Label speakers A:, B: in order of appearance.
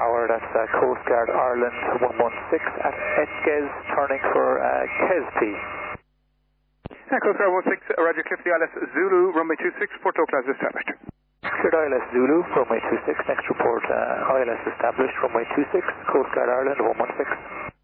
A: tower, that's Coast Guard Ireland 116 at Etges, turning for Kespi.
B: Coast Guard 16, Roger, Cliffy ILS Zulu, runway 26, Port Oakland established.
A: Cleared ILS Zulu, runway 26, next report ILS established, runway 26, Coast Guard Ireland 116.